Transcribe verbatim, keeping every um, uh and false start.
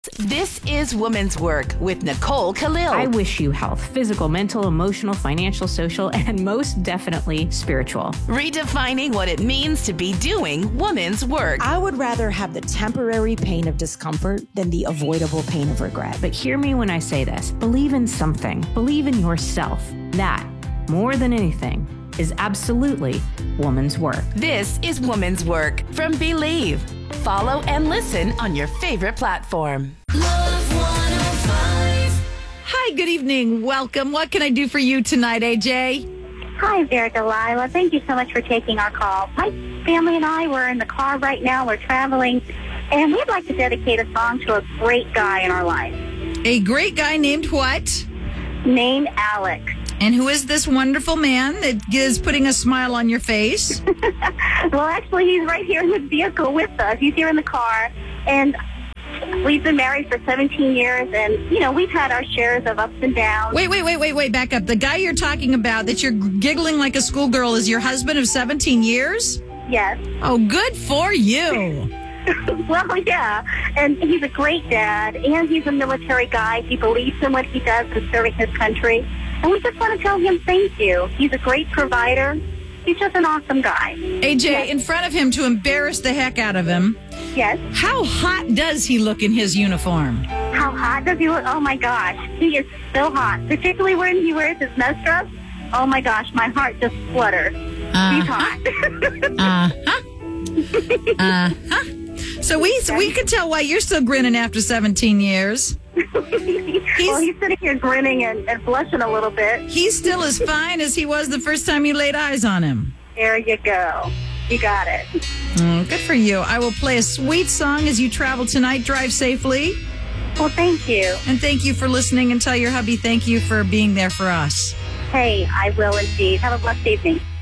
This is Woman's Work with Nicole Khalil. I wish you health, physical, mental, emotional, financial, social, and most definitely spiritual. Redefining what it means to be doing woman's work. I would rather have the temporary pain of discomfort than the avoidable pain of regret. But hear me when I say this. Believe in something. Believe in yourself. That, more than anything, is absolutely woman's work. This is Woman's Work from Believe. Follow and listen on your favorite platform. Love one oh five. Hi, good evening. Welcome. What can I do for you tonight, A J? Hi there, Delilah. Thank you so much for taking our call. My family and I, we're in the car right now. We're traveling, and we'd like to dedicate a song to a great guy in our life. A great guy named what? Named Alex. And who is this wonderful man that is putting a smile on your face? Well, actually, he's right here in the vehicle with us. He's here in the car, and we've been married for seventeen years, and, you know, we've had our shares of ups and downs. Wait, wait, wait, wait, wait, back up. The guy you're talking about that you're giggling like a schoolgirl is your husband of seventeen years? Yes. Oh, good for you. Well, yeah, and he's a great dad, and he's a military guy. He believes in what he does in serving his country, and we just want to tell him thank you. He's a great provider. He's just an awesome guy. A J, Yes. in front of him to embarrass the heck out of him, Yes. how hot does he look in his uniform? How hot does he look? Oh, my gosh. He is so hot, particularly when he wears his mess dress. Oh, my gosh, my heart just flutters. Uh-huh. He's hot. Uh-huh. Uh-huh. So we so we can tell why you're still grinning after seventeen years. Well, he's sitting here grinning and, and blushing a little bit. He's still as fine as he was the first time you laid eyes on him. There you go. You got it. Mm, good for you. I will play a sweet song as you travel tonight. Drive safely. Well, thank you. And thank you for listening, and tell your hubby thank you for being there for us. Hey, I will indeed. Have a blessed evening.